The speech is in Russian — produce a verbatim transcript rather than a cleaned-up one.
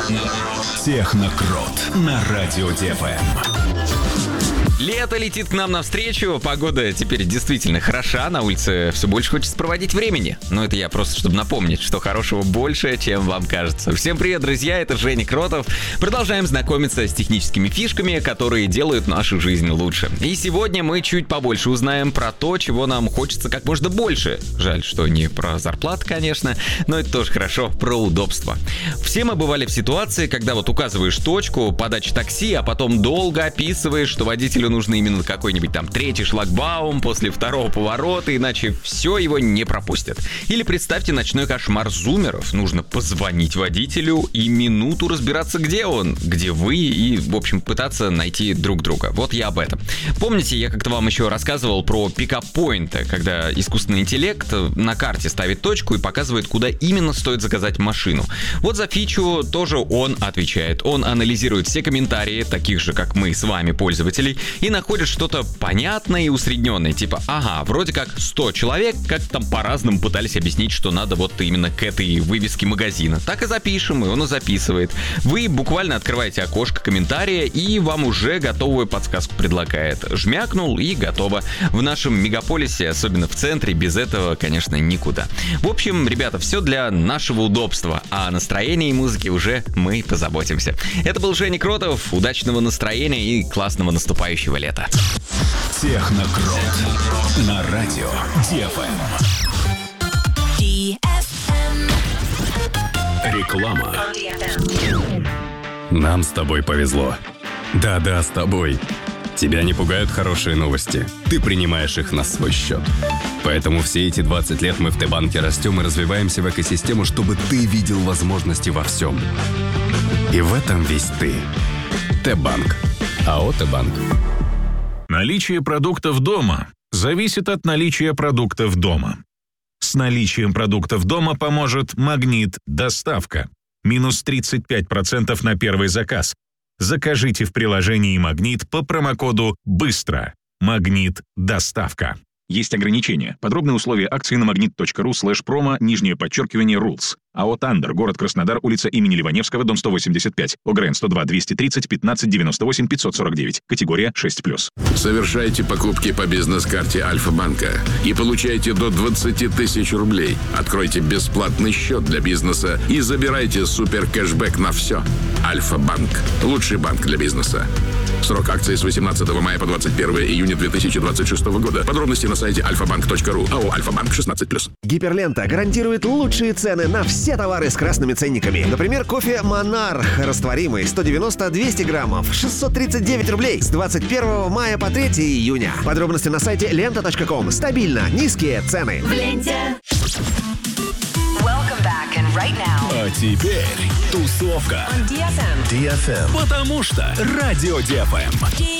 Технокрот на радио ДФМ. Лето летит к нам навстречу, погода теперь действительно хороша, на улице все больше хочется проводить времени. Но это я просто, чтобы напомнить, что хорошего больше, чем вам кажется. Всем привет, друзья, это Женя Кротов. Продолжаем знакомиться с техническими фишками, которые делают нашу жизнь лучше. И сегодня мы чуть побольше узнаем про то, чего нам хочется как можно больше. Жаль, что не про зарплату, конечно, но это тоже хорошо, про удобство. Все мы бывали в ситуации, когда вот указываешь точку подачи такси, а потом долго описываешь, что водителю нужно именно какой-нибудь там третий шлагбаум после второго поворота, иначе все его не пропустят. Или представьте ночной кошмар зумеров. Нужно позвонить водителю и минуту разбираться, где он, где вы, и, в общем, пытаться найти друг друга. Вот я об этом. Помните, я как-то вам еще рассказывал про пикап-поинты, когда искусственный интеллект на карте ставит точку и показывает, куда именно стоит заказать машину. Вот за фичу тоже он отвечает. Он анализирует все комментарии, таких же, как мы с вами, пользователей, и находит что-то понятное и усредненное, типа, ага, вроде как сто человек как там по-разному пытались объяснить, что надо вот именно к этой вывеске магазина. Так и запишем, и он и записывает. Вы буквально открываете окошко комментария, и вам уже готовую подсказку предлагает. Жмякнул, и готово. В нашем мегаполисе, особенно в центре, без этого, конечно, никуда. В общем, ребята, все для нашего удобства, а о настроении и музыке уже мы позаботимся. Это был Женя Кротов. Удачного настроения и классного наступающего лета. Технокрот на радио ДФМ. Реклама. Нам с тобой повезло. Да-да, с тобой. Тебя не пугают хорошие новости. Ты принимаешь их на свой счет. Поэтому все эти двадцать лет мы в Т-банке растем и развиваемся в экосистему, чтобы ты видел возможности во всем. И в этом весь ты. Т-банк. АО Т-банк. Наличие продуктов дома зависит от наличия продуктов дома. С наличием продуктов дома поможет «Магнит Доставка». Минус тридцать пять процентов на первый заказ. Закажите в приложении «Магнит» по промокоду «Быстро». «Магнит Доставка». Есть ограничения. Подробные условия акции на магнит.ру слэш промо, нижнее подчеркивание, rules. АО «Тандер», город Краснодар, улица имени Ливаневского, дом сто восемьдесят пять. ОГРН сто два двести тридцать пятнадцать девяносто восемь пятьсот сорок девять. Категория шесть плюс. Совершайте покупки по бизнес-карте Альфа-банка и получайте до двадцать тысяч рублей. Откройте бесплатный счет для бизнеса и забирайте супер кэшбэк на все. Альфа-банк. Лучший банк для бизнеса. Срок акции с восемнадцатого мая по двадцать первое июня две тысячи двадцать шестого года. Подробности на сайте альфа-банк точка ру. АО «Альфа-банк» шестнадцать плюс. Гиперлента гарантирует лучшие цены на все товары с красными ценниками. Например, кофе «Монарх» растворимый сто девяносто двести граммов, шестьсот тридцать девять рублей с двадцать первого мая по третьего июня. Подробности на сайте лента точка ком. Стабильно низкие цены. В ленте. Welcome back and right now. А теперь тусовка. On ди эф эм. ДФМ. Потому что радио ДФМ.